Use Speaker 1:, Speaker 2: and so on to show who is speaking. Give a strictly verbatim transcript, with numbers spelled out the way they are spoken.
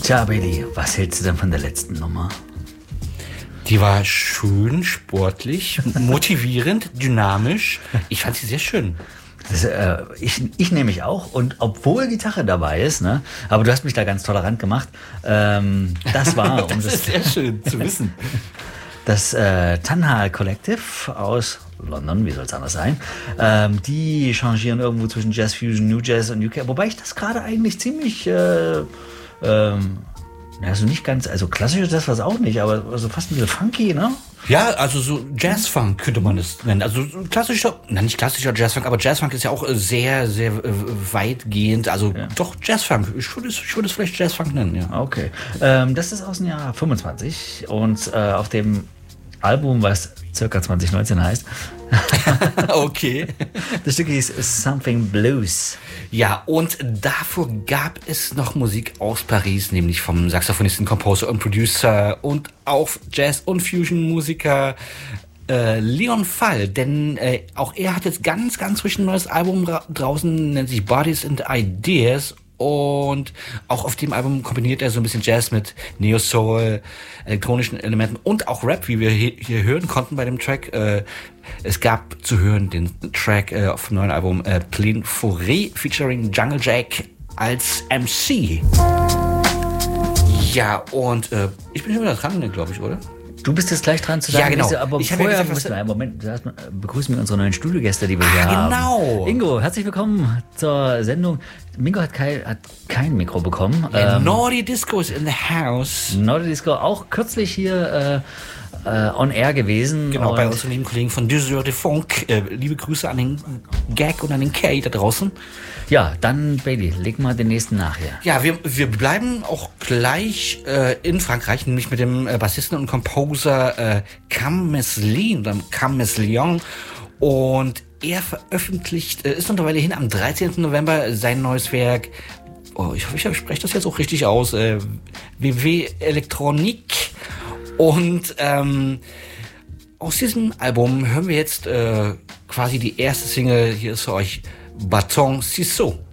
Speaker 1: Tja, Bailey, was hältst du denn von der letzten Nummer?
Speaker 2: Die war schön, sportlich, motivierend, dynamisch. Ich fand sie sehr schön.
Speaker 1: Das, äh, ich, ich nehme mich auch. Und obwohl Gitarre dabei ist, ne, aber du hast mich da ganz tolerant gemacht. Ähm, das war...
Speaker 2: das um das ist sehr schön zu wissen.
Speaker 1: Das äh, Tanhal Collective aus London, wie soll es anders sein? Ähm, die changieren irgendwo zwischen Jazz Fusion, New Jazz und U K. Wobei ich das gerade eigentlich ziemlich... Äh, ähm, also nicht ganz, also klassisch das was auch nicht, aber also fast ein bisschen funky, ne?
Speaker 2: Ja, also so Jazzfunk könnte man es nennen. Also klassischer, na nicht klassischer Jazzfunk, aber Jazzfunk ist ja auch sehr, sehr äh, weitgehend. Also ja. Doch Jazzfunk. Ich würde es, ich würde es vielleicht Jazzfunk nennen, ja.
Speaker 1: Okay. Ähm, das ist aus dem Jahr fünfundzwanzig und äh, auf dem Album, was circa zwanzig neunzehn heißt.
Speaker 2: Okay.
Speaker 1: Das Stück hieß Something Blues.
Speaker 2: Ja, und davor gab es noch Musik aus Paris, nämlich vom Saxophonisten, Composer und Producer und auch Jazz- und Fusion-Musiker äh, Leon Fall. Denn äh, auch er hat jetzt ganz, ganz frisch ein neues Album ra- draußen, nennt sich Bodies and Ideas. Und auch auf dem Album kombiniert er so ein bisschen Jazz mit Neo-Soul, elektronischen Elementen und auch Rap, wie wir hier hören konnten bei dem Track. Es gab zu hören den Track auf dem neuen Album Plein Forêt featuring Jungle Jack als M C. Ja, und äh, ich bin schon wieder dran, glaube ich, oder?
Speaker 1: Du bist jetzt gleich dran zu sagen,
Speaker 2: ja, genau.
Speaker 1: Diese, aber
Speaker 2: ich
Speaker 1: vorher
Speaker 2: ja gesagt,
Speaker 1: müssen wir einen Moment, begrüßen wir unsere neuen Studiogäste, die wir
Speaker 2: ah,
Speaker 1: hier
Speaker 2: genau.
Speaker 1: haben. Ingo, herzlich willkommen zur Sendung. Mingo hat kein, hat kein Mikro bekommen.
Speaker 2: Ähm, Naughty Disco is in the house.
Speaker 1: Naughty Disco, auch kürzlich hier äh, äh, on air gewesen.
Speaker 2: Genau, bei unseren lieben Kollegen von deux heures de Funk. Äh, liebe Grüße an den Gag und an den Kay da draußen.
Speaker 1: Ja, dann, Baby, leg mal den nächsten nachher.
Speaker 2: Ja, wir, wir bleiben auch gleich äh, in Frankreich, nämlich mit dem äh, Bassisten und Composer äh, Cam Meslin oder Cam Meslion. Und er veröffentlicht, äh, ist mittlerweile hin am dreizehnten November sein neues Werk. Oh, ich hoffe, ich spreche das jetzt auch richtig aus. Äh, W W Electronique. Und ähm, aus diesem Album hören wir jetzt äh, quasi die erste Single. Hier ist für euch Bâton Ciseaux.